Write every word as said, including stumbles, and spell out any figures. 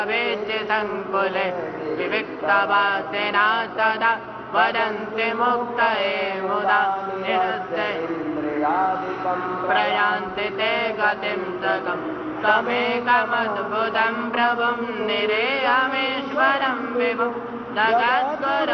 वेच्य सङ्कुले विविक्तवासिना सदा वदन्ति मुक्तये मुदा निरुद्य प्रयान्ति ते गतिं सकं तमेकमद्भुतं प्रभुं निरेयमीश्वरं विभुं जगद्गुरुं